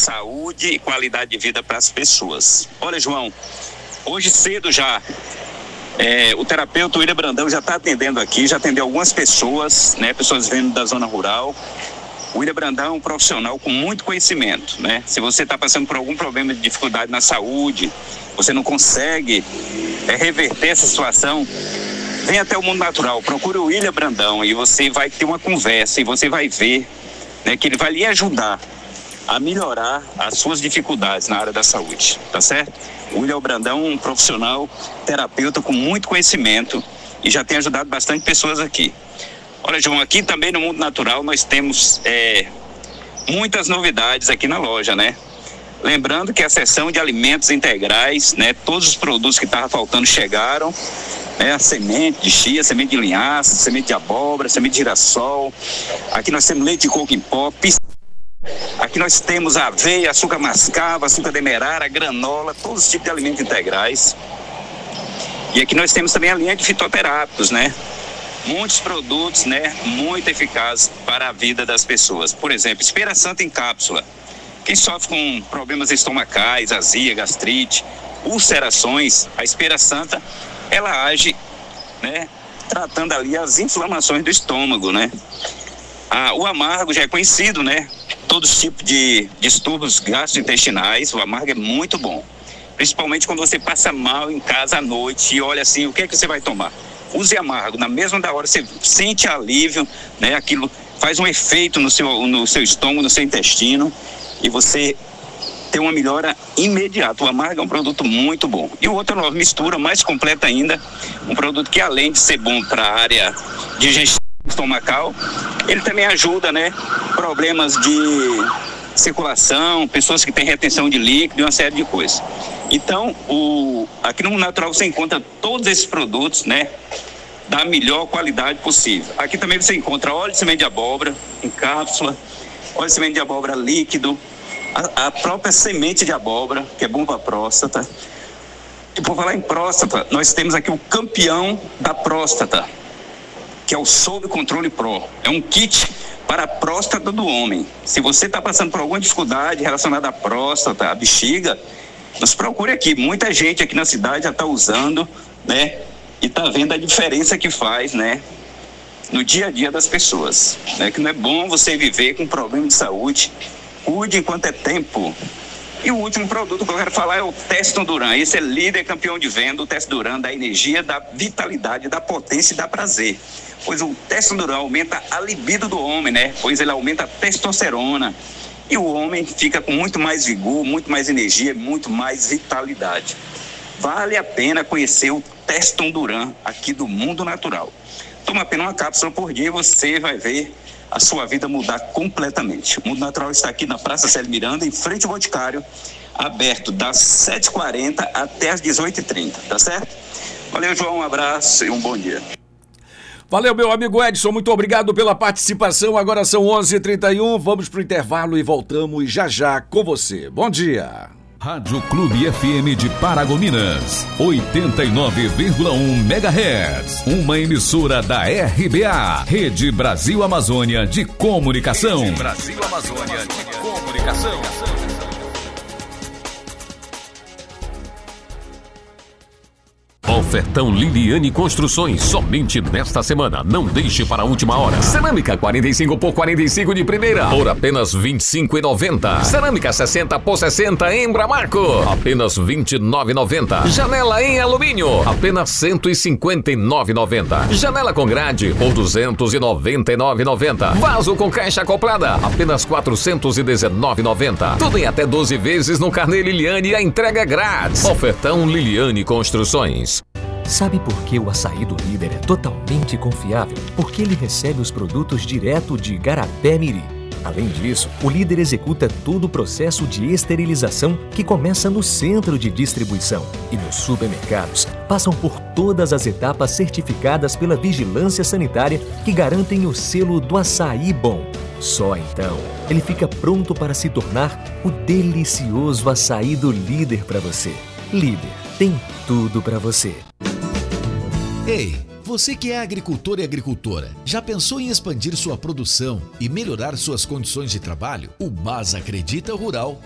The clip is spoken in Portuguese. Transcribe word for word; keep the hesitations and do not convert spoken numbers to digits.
saúde e qualidade de vida para as pessoas. Olha, João, hoje cedo já, é, o terapeuta William Brandão já está atendendo aqui, já atendeu algumas pessoas, né, pessoas vindo da zona rural. O William Brandão é um profissional com muito conhecimento, né? Se você está passando por algum problema de dificuldade na saúde, você não consegue é, reverter essa situação, vem até o Mundo Natural, procure o William Brandão e você vai ter uma conversa e você vai ver, né, que ele vai lhe ajudar a melhorar as suas dificuldades na área da saúde, tá certo? O William Brandão é um profissional terapeuta com muito conhecimento e já tem ajudado bastante pessoas aqui. Olha, João, aqui também no Mundo Natural nós temos é, muitas novidades aqui na loja, né? Lembrando que a seção de alimentos integrais, né? Todos os produtos que estavam faltando chegaram, né? A semente de chia, semente de linhaça, semente de abóbora, semente de girassol. Aqui nós temos leite de coco em pó, pis... Aqui nós temos aveia, açúcar mascavo, açúcar demerara, granola, todos os tipos de alimentos integrais. E aqui nós temos também a linha de fitoterápicos, né? Muitos produtos, né, muito eficazes para a vida das pessoas. Por exemplo, Espera Santa em cápsula. Quem sofre com problemas estomacais, azia, gastrite, ulcerações, a Espera Santa, ela age, né, tratando ali as inflamações do estômago, né? Ah, o amargo já é conhecido, né? Todos os tipos de distúrbios gastrointestinais, o amargo é muito bom. Principalmente quando você passa mal em casa à noite e olha assim, o que é que você vai tomar? Use amargo, na mesma da hora você sente alívio, né? Aquilo faz um efeito no seu, no seu estômago, no seu intestino e você tem uma melhora imediata. O amargo é um produto muito bom. E o outro é uma mistura mais completa ainda, um produto que além de ser bom para a área digestiva estomacal, ele também ajuda, né? Problemas de circulação, pessoas que têm retenção de líquido e uma série de coisas. Então, o, aqui no Mundo Natural você encontra todos esses produtos, né, da melhor qualidade possível. Aqui também você encontra óleo de semente de abóbora em cápsula, óleo de semente de abóbora líquido, a, a própria semente de abóbora, que é bom para a próstata. E por falar em próstata, nós temos aqui o campeão da próstata, que é o Sob Controle Pro. É um kit para a próstata do homem. Se você está passando por alguma dificuldade relacionada à próstata, à bexiga, nos procure aqui. Muita gente aqui na cidade já está usando, né? E está vendo a diferença que faz, né? No dia a dia das pessoas, né? Que não é bom você viver com problema de saúde. Cuide enquanto é tempo. E o último produto que eu quero falar é o Teston Duran. Esse é líder campeão de venda, o Teston Duran, da energia, da vitalidade, da potência e da prazer. Pois o Teston Duran aumenta a libido do homem, né? Pois ele aumenta a testosterona. E o homem fica com muito mais vigor, muito mais energia, muito mais vitalidade. Vale a pena conhecer o Teston Duran aqui do Mundo Natural. Toma apenas uma cápsula por dia e você vai ver a sua vida mudar completamente. O Mundo Natural está aqui na Praça Célio Miranda, em frente ao Boticário, aberto das sete e quarenta até as dezoito e trinta, tá certo? Valeu, João, um abraço e um bom dia. Valeu, meu amigo Edson, muito obrigado pela participação. Agora são onze e trinta e um, vamos pro intervalo e voltamos já já com você. Bom dia. Rádio Clube F M de Paragominas, oitenta e nove vírgula um megahertz. Uma emissora da R B A, Rede Brasil Amazônia de Comunicação. Rede Brasil Amazônia de Comunicação. Ofertão Liliane Construções, somente nesta semana. Não deixe para a última hora. Cerâmica quarenta e cinco por quarenta e cinco de primeira, por apenas vinte e cinco reais e noventa centavos. Cerâmica sessenta por sessenta em Bramarco, apenas vinte e nove reais e noventa centavos. Janela em alumínio, apenas cento e cinquenta e nove reais e noventa centavos. Janela com grade, por duzentos e noventa e nove reais e noventa centavos. Vaso com caixa acoplada, apenas quatrocentos e dezenove reais e noventa centavos. Tudo em até doze vezes no carnê Liliane e a entrega é grátis. Ofertão Liliane Construções. Sabe por que o açaí do Líder é totalmente confiável? Porque ele recebe os produtos direto de Igarapé-Miri. Além disso, o Líder executa todo o processo de esterilização que começa no centro de distribuição. E nos supermercados, passam por todas as etapas certificadas pela Vigilância Sanitária que garantem o selo do açaí bom. Só então, ele fica pronto para se tornar o delicioso açaí do Líder para você. Líder, tem tudo para você. Ei, você que é agricultor e agricultora, já pensou em expandir sua produção e melhorar suas condições de trabalho? O Mas Acredita Rural